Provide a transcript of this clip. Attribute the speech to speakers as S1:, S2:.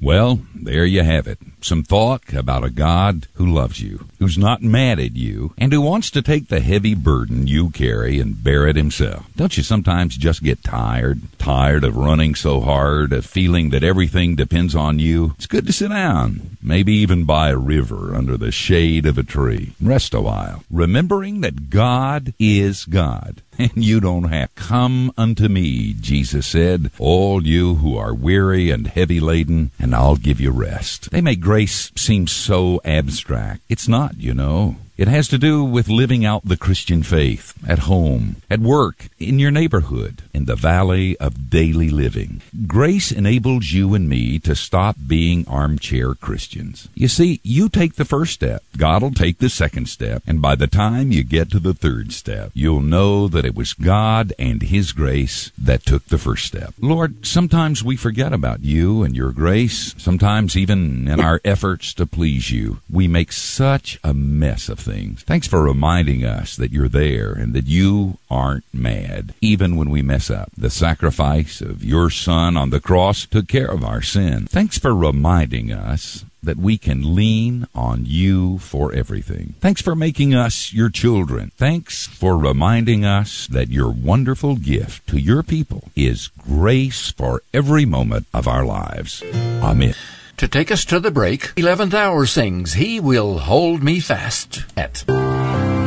S1: Well, there you have it. Some thought about a God who loves you, who's not mad at you, and who wants to take the heavy burden you carry and bear it himself. Don't you sometimes just get tired of running so hard, of feeling that everything depends on you? It's good to sit down, maybe even by a river under the shade of a tree. Rest a while, remembering that God is God. And you don't have. Come unto me, Jesus said, all you who are weary and heavy laden, and I'll give you rest. They make grace seem so abstract. It's not, you know. It has to do with living out the Christian faith at home, at work, in your neighborhood, in the valley of daily living. Grace enables you and me to stop being armchair Christians. You see, you take the first step, God will take the second step, and by the time you get to the third step, you'll know that it was God and His grace that took the first step. Lord, sometimes we forget about you and your grace. Sometimes even in our efforts to please you, we make such a mess of things. Thanks for reminding us that you're there and that you aren't mad, even when we mess up. The sacrifice of your Son on the cross took care of our sin. Thanks for reminding us that we can lean on you for everything. Thanks for making us your children. Thanks for reminding us that your wonderful gift to your people is grace for every moment of our lives. Amen.
S2: To take us to the break, 11th Hour sings He Will Hold Me Fast at